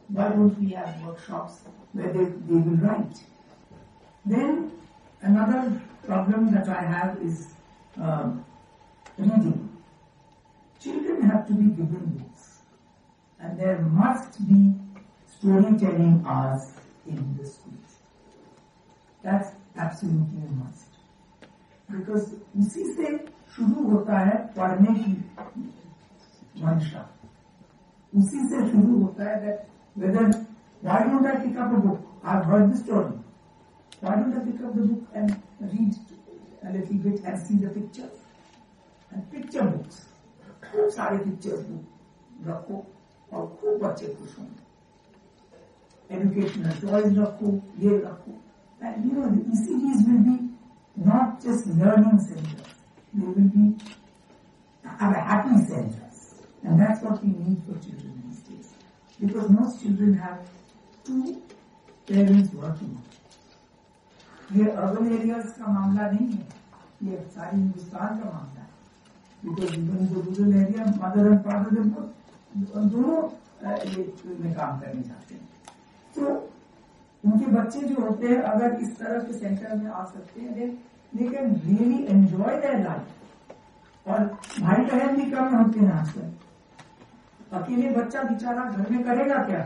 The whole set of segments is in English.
Why don't we have workshops where they will write? Then another problem that I have is reading. Children have to be given books, and there must be storytelling hours in the schools. That's absolutely a must. Because उसी से शुरू होता है पढ़ने की मंशा. उसी से शुरू होता है that whether, why don't I pick up a book? I've heard the story. Why don't I pick up the book and read a little bit and see the pictures? And picture books. खूब सारे pictures book रखो और खूब बच्चे खुश होंगे. Educational toys रखो, ये रखो. And you know, the ECDs will be not just learning centers. They will be happy centers. And that's what we need for children these days. Because most children have two parents working. ये urban areas का मामला नहीं है. ये सारी हिंदुस्तान का मामला है. Because even in the rural area, mother and father, दोनों में काम करने जाते हैं. तो उनके बच्चे जो होते हैं, अगर इस तरह के सेंटर में आ सकते हैं, they can really enjoy their life. और भाई बहन भी कम होते हैं आजकल. अकेले बच्चा बेचारा घर में करेगा क्या?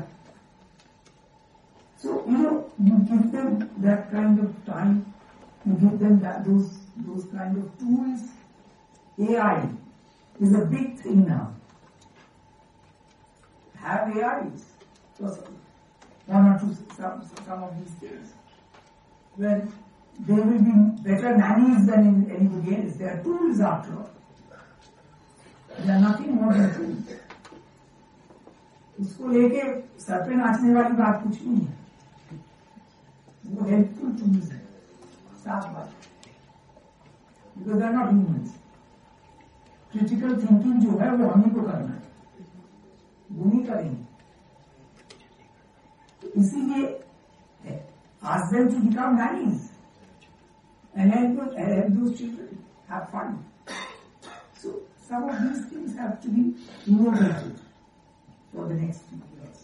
So you give them that kind of time, you give them those kind of tools. AI is a big thing now. Have AIs. One or two, some of these things. Well, there will be better nannies than anybody else. They are tools after all. They are nothing more than tools. उसको लेके sir पे नाचने वाली बात कुछ नहीं है. वो हेल्पफुल टूल्स है. साफ बात. Because they are not humans. Critical thinking जो है वो हमें को करना है. वो नहीं करेंगे. इसीलिए ask them to become nannies and help those children have fun. So some of these things have to be innovated for the next few years.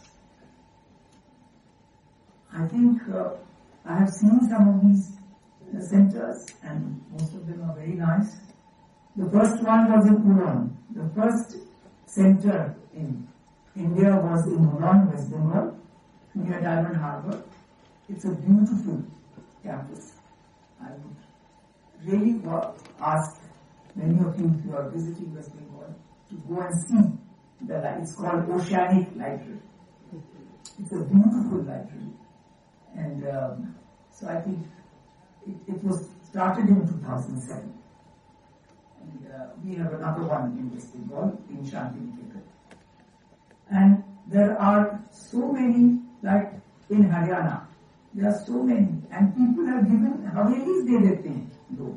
I think I have seen some of these centers and most of them are very nice. The first one was in Uran. The first center in India was in Uran, West Bengal, near Diamond Harbour. It's a beautiful campus. I would really ask many of you, if you are visiting West Bengal, to go and see the library. It's called Oceanic Library. It's a beautiful library. And so I think it was started in 2007. And we have another one in West Bengal, in Shantiniketan. And there are so many, like in Haryana, there are so many, and people have given Havelis दे देते हैं लोग,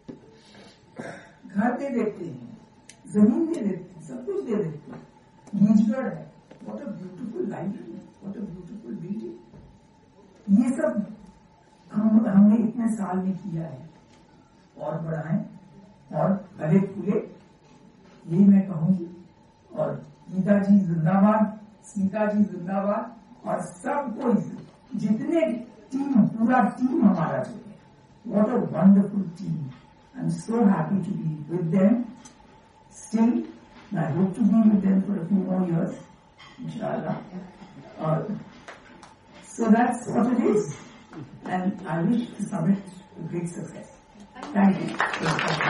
घर दे देते हैं, जमीन दे देते हैं, सब कुछ दे देते हैं. बीजगढ़ है, what a beautiful library, what a beautiful building. ये सब हमने इतने साल में किया है, और बढ़ाएं और भले फूले, यही मैं कहूँगी. और गीता जी जिंदाबाद, सीता जी जिंदाबाद, और सबको जितने टीम, पूरा टीम हमारा जो है, what a wonderful team. I'm so happy to be with them still. I hope to be with them for a few more years, inshallah. So that's what it is, and I wish the summit a great success. Thank you.